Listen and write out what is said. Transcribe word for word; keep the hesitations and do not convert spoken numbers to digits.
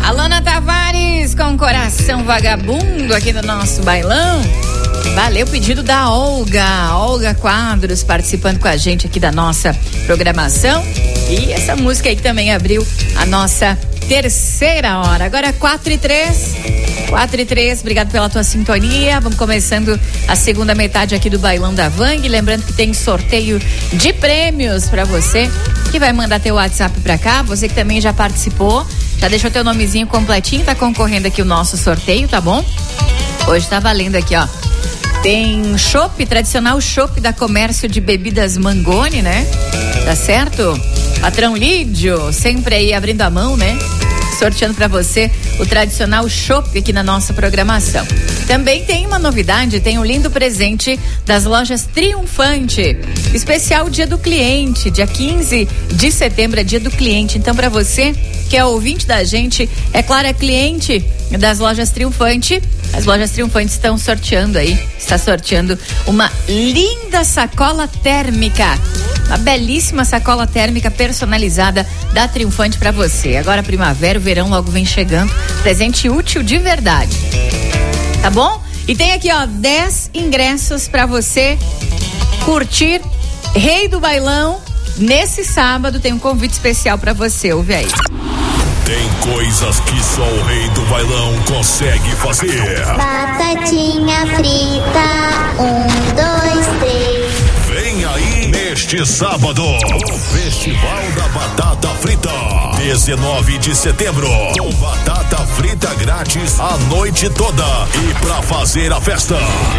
Alana Tavares com Coração Vagabundo aqui no nosso bailão. Valeu, pedido da Olga, Olga Quadros participando com a gente aqui da nossa programação. E essa música aí que também abriu a nossa terceira hora. Agora quatro e três. quatro e três, obrigado pela tua sintonia. Vamos começando a segunda metade aqui do Bailão da Vang. Lembrando que tem sorteio de prêmios pra você que vai mandar teu WhatsApp pra cá. Você que também já participou, já deixou teu nomezinho completinho, tá concorrendo aqui o nosso sorteio, tá bom? Hoje tá valendo aqui, ó. Tem chopp, tradicional chopp da Comércio de Bebidas Mangoni, né? Tá certo? Patrão Lídio, sempre aí abrindo a mão, né? Sorteando pra você o tradicional chopp aqui na nossa programação. Também tem uma novidade, tem um lindo presente das lojas Triunfante. Especial Dia do Cliente, dia quinze de setembro é Dia do Cliente. Então, pra você que é ouvinte da gente, é claro, é cliente das lojas Triunfante, as lojas Triunfante estão sorteando aí, está sorteando uma linda sacola térmica, uma belíssima sacola térmica personalizada da Triunfante pra você. Agora primavera, o verão logo vem chegando, presente útil de verdade, tá bom? E tem aqui, ó, dez ingressos pra você curtir Rei do Bailão nesse sábado. Tem um convite especial pra você, ouve aí. Tem coisas que só o Rei do Bailão consegue fazer. Batatinha frita, um, dois, três. Vem aí neste sábado, o Festival da Batata Frita, dezenove de setembro, com batata frita grátis a noite toda e pra fazer a festa.